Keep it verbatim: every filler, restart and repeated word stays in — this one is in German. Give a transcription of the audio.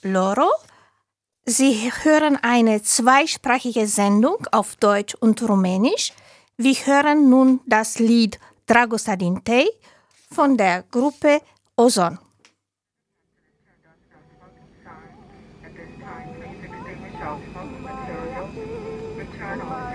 Loro. Sie hören eine zweisprachige Sendung auf Deutsch und Rumänisch. Wir hören nun das Lied Dragostea din Tei von der Gruppe Ozon. At this time, please extinguish all smoke materials. Return all